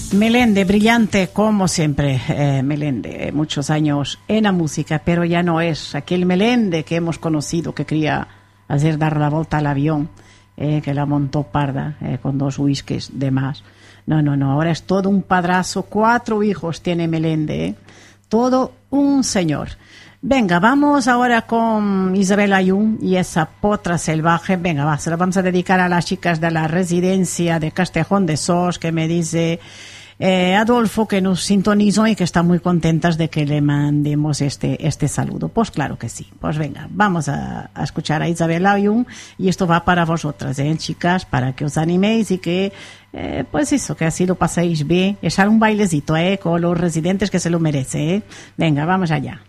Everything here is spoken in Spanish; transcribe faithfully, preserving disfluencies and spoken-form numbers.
Melende, brillante como siempre, eh, Melende, muchos años en la música, pero ya no es aquel Melende que hemos conocido, que quería hacer dar la vuelta al avión, eh, que la montó parda, eh, con dos whiskies de más. No, no, no, ahora es todo un padrazo, cuatro hijos tiene Melende, eh, todo un señor. Venga, vamos ahora con Isabel Ayun y esa potra salvaje. Venga, va, se la vamos a dedicar a las chicas de la residencia de Castejón de Sos, que me dice eh, Adolfo que nos sintonizó y que están muy contentas de que le mandemos este, este saludo. Pues claro que sí. Pues venga, vamos a, a escuchar a Isabel Ayun y esto va para vosotras, ¿eh, chicas? Para que os animéis y que, eh, pues eso, que así lo paséis bien. Echar un bailecito, ¿eh? Con los residentes que se lo merecen, ¿eh? Venga, vamos allá.